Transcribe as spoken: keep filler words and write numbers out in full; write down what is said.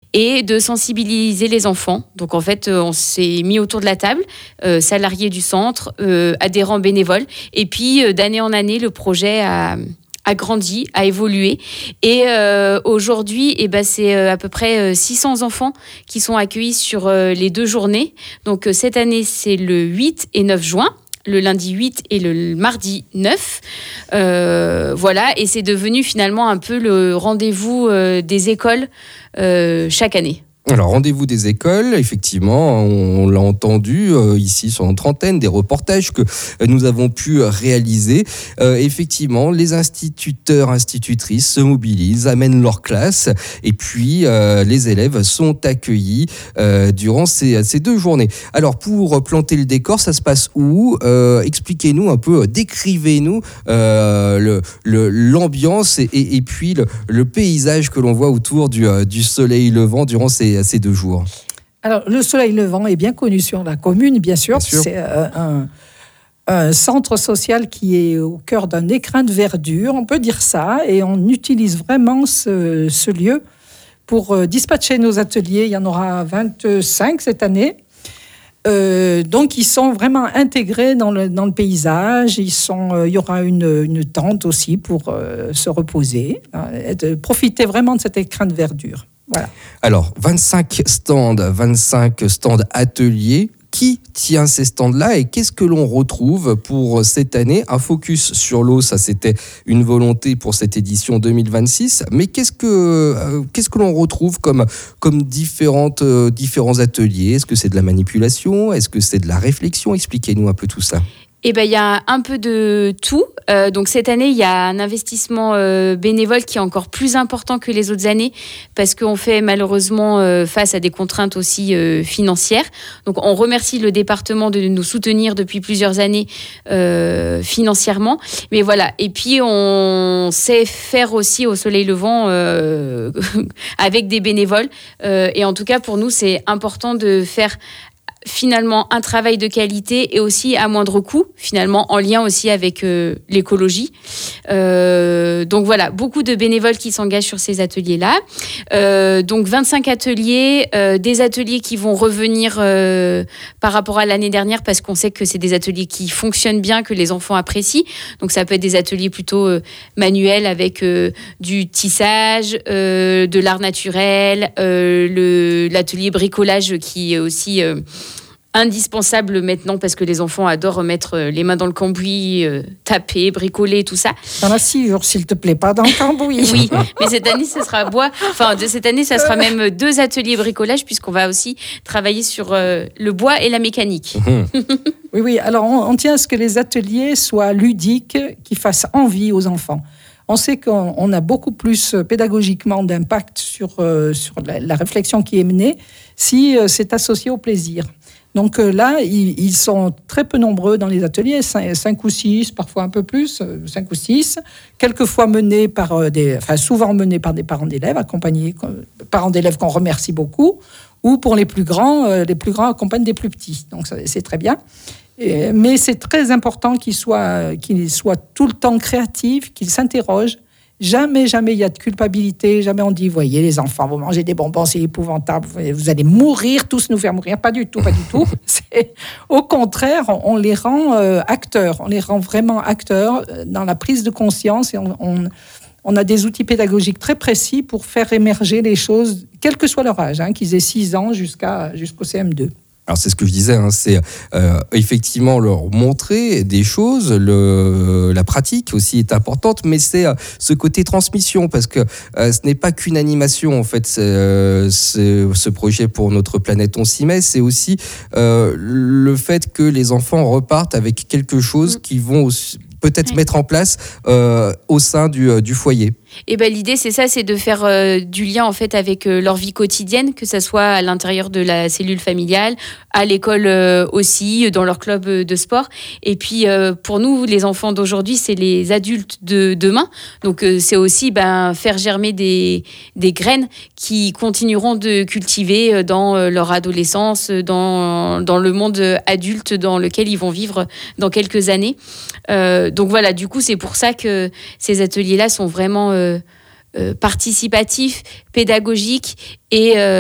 et de sensibiliser les enfants. Donc en fait, on s'est mis autour de la table, euh, salariés du centre, euh, adhérents bénévoles, et puis euh, d'année en année, le projet a, a grandi, a évolué. Et euh, aujourd'hui, eh ben, c'est euh, à peu près six cents enfants qui sont accueillis sur euh, les deux journées. Donc euh, cette année, c'est le huit et neuf juin. Le lundi huit et le mardi neuf. Euh, voilà, et c'est devenu finalement un peu le rendez-vous euh, des écoles euh, chaque année. Alors, rendez-vous des écoles, effectivement, on, on l'a entendu euh, ici sur notre antenne, des reportages que euh, nous avons pu réaliser. Euh, effectivement, les instituteurs, institutrices se mobilisent, amènent leur classe et puis euh, les élèves sont accueillis euh, durant ces, ces deux journées. Alors, pour planter le décor, ça se passe où ? euh, Expliquez-nous un peu, décrivez-nous euh, le, le, l'ambiance et, et, et puis le, le paysage que l'on voit autour du, du soleil levant durant ces à ces deux jours. Alors, le Soleil Levant est bien connu sur la commune, bien sûr. Bien sûr. C'est euh, un, un centre social qui est au cœur d'un écrin de verdure, on peut dire ça, et on utilise vraiment ce, ce lieu pour euh, dispatcher nos ateliers. Il y en aura vingt-cinq cette année. Euh, donc, ils sont vraiment intégrés dans le, dans le paysage. Ils sont, euh, il y aura une, une tente aussi pour euh, se reposer, hein, et de profiter vraiment de cet écrin de verdure. Voilà. Alors, vingt-cinq stands, vingt-cinq stands ateliers. Qui tient ces stands-là et qu'est-ce que l'on retrouve pour cette année ? Un focus sur l'eau, ça c'était une volonté pour cette édition deux mille vingt-six. Mais qu'est-ce que, euh, qu'est-ce que l'on retrouve comme, comme différentes, euh, différents ateliers ? Est-ce que c'est de la manipulation ? Est-ce que c'est de la réflexion ? Expliquez-nous un peu tout ça. Eh ben, il y a un peu de tout. Euh, donc cette année, il y a un investissement euh, bénévole qui est encore plus important que les autres années parce qu'on fait malheureusement euh, face à des contraintes aussi euh, financières. Donc on remercie le département de nous soutenir depuis plusieurs années euh, financièrement. Mais voilà. Et puis on sait faire aussi au soleil levant euh, avec des bénévoles. Euh, et en tout cas pour nous, c'est important de faire finalement un travail de qualité et aussi à moindre coût, finalement en lien aussi avec euh, l'écologie. Euh, donc voilà, beaucoup de bénévoles qui s'engagent sur ces ateliers-là. Euh, donc vingt-cinq ateliers, euh, des ateliers qui vont revenir euh, par rapport à l'année dernière parce qu'on sait que c'est des ateliers qui fonctionnent bien, que les enfants apprécient. Donc ça peut être des ateliers plutôt euh, manuels avec euh, du tissage, euh, de l'art naturel, euh, le, l'atelier bricolage qui est aussi... Euh, indispensable maintenant parce que les enfants adorent mettre les mains dans le cambouis, euh, taper, bricoler, tout ça. Dans la sciure, s'il te plaît, pas dans le cambouis. Oui, mais cette année, ce sera bois. Enfin, de cette année, ça sera même deux ateliers bricolage puisqu'on va aussi travailler sur euh, le bois et la mécanique. Oui, oui. Alors, on, on tient à ce que les ateliers soient ludiques, qui fassent envie aux enfants. On sait qu'on on a beaucoup plus pédagogiquement d'impact sur, euh, sur la, la réflexion qui est menée si euh, c'est associé au plaisir. Donc euh, là, ils, ils sont très peu nombreux dans les ateliers, cinq ou six, parfois un peu plus, cinq ou six, quelquefois menés par euh, des, enfin souvent menés par des parents d'élèves, accompagnés, euh, parents d'élèves qu'on remercie beaucoup, ou pour les plus grands, euh, les plus grands accompagnent des plus petits. Donc ça, c'est très bien. Et, mais c'est très important qu'ils soient, qu'ils soient tout le temps créatifs, qu'ils s'interrogent. Jamais, jamais il y a de culpabilité. Jamais on dit, voyez les enfants, vous mangez des bonbons, c'est épouvantable, vous allez mourir, tous nous faire mourir. Pas du tout, pas du tout. C'est, au contraire, on, on les rend euh, acteurs. On les rend vraiment acteurs dans la prise de conscience et on, on, on a des outils pédagogiques très précis pour faire émerger les choses, quel que soit leur âge, hein, qu'ils aient six ans jusqu'à, jusqu'au C M deux. Alors c'est ce que je disais, hein, c'est euh, effectivement leur montrer des choses, le, la pratique aussi est importante, mais c'est euh, ce côté transmission, parce que euh, ce n'est pas qu'une animation en fait, c'est, euh, c'est, ce projet pour notre planète on s'y met, c'est aussi euh, le fait que les enfants repartent avec quelque chose qu'ils vont aussi, peut-être mettre en place euh, au sein du, du foyer. Et ben l'idée c'est ça, c'est de faire euh, du lien en fait avec euh, leur vie quotidienne, que ça soit à l'intérieur de la cellule familiale, à l'école euh, aussi, dans leur club de sport. Et puis euh, pour nous, les enfants d'aujourd'hui, c'est les adultes de demain. Donc euh, c'est aussi ben faire germer des des graines qui continueront de cultiver dans leur adolescence, dans dans le monde adulte dans lequel ils vont vivre dans quelques années. Euh, donc voilà, du coup c'est pour ça que ces ateliers-là sont vraiment euh, Euh, participatif, pédagogique et euh,